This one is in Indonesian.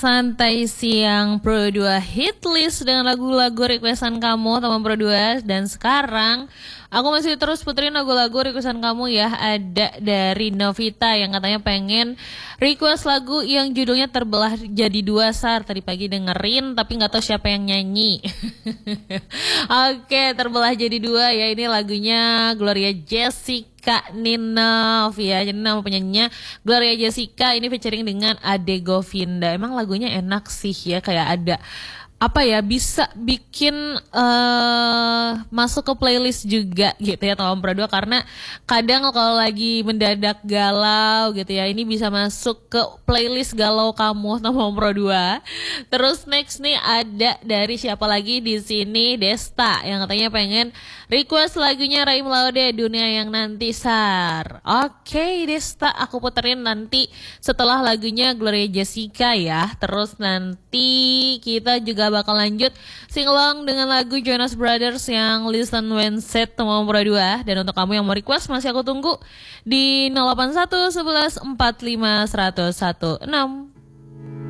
Santai Siang Pro 2 hit list dengan lagu-lagu requestan kamu teman Pro 2. Dan sekarang aku masih terus puterin lagu-lagu requestan kamu ya. Ada dari Novita yang katanya pengen request lagu yang judulnya Terbelah Jadi Dua. Sar tadi pagi dengerin tapi gak tahu siapa yang nyanyi. Oke, Terbelah Jadi Dua ya, ini lagunya Gloria Jessica Ninov ya. Jadi nama penyanyinya Gloria Jessica, ini featuring dengan Ade Govinda. Emang lagunya enak sih ya, kayak ada apa ya, bisa bikin masuk ke playlist juga gitu ya teman Pro 2, karena kadang kalau lagi mendadak galau gitu ya, ini bisa masuk ke playlist galau kamu teman Pro 2. Terus next nih ada dari siapa lagi di sini, Desta yang katanya pengen request lagunya Raim Laude, Dunia Yang Nanti. Sar. Oke Desta, aku puterin nanti setelah lagunya Gloria Jessica ya. Terus nanti kita juga bakal lanjut singlong dengan lagu Jonas Brothers yang Listen When Said teman Pro 2. Dan untuk kamu yang mau request masih aku tunggu di 081 11 45 116.